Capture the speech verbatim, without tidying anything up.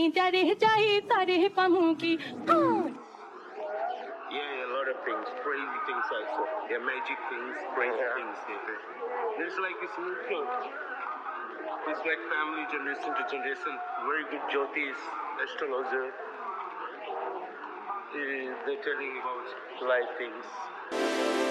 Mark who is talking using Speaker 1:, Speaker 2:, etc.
Speaker 1: যারে যাই তারে পামু কি
Speaker 2: Yeah, a lot of things, crazy things also. Yeah, magic things, crazy yeah. things. Yeah. It's like it's mutual. It's like family, generation to generation. Very good Jyotis, astrologer. Uh, they're telling about life things.